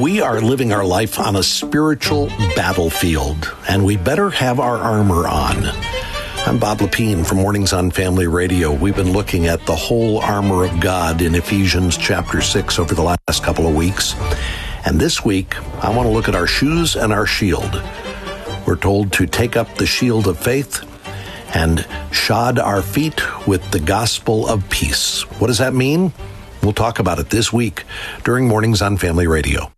We are living our life on a spiritual battlefield, and we better have our armor on. I'm Bob Lepine from Mornings on Family Radio. We've been looking at the whole armor of God in Ephesians chapter 6 over the last couple of weeks. And this week, I want to look at our shoes and our shield. We're told to take up the shield of faith and shod our feet with the gospel of peace. What does that mean? We'll talk about it this week during Mornings on Family Radio.